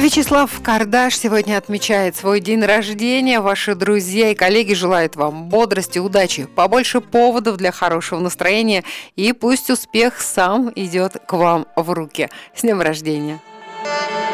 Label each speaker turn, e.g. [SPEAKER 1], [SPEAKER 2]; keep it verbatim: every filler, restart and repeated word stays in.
[SPEAKER 1] Вячеслав Кардаш сегодня отмечает свой день рождения. Ваши друзья и коллеги желают вам бодрости, удачи, побольше поводов для хорошего настроения. И пусть успех сам идет к вам в руки. С днем рождения!